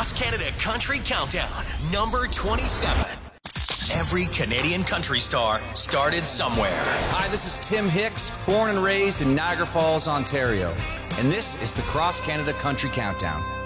Cross Canada Country Countdown, number 27. Every Canadian country star started somewhere. Hi, this is Tim Hicks, born and raised in Niagara Falls, Ontario. And this is the Cross Canada Country Countdown.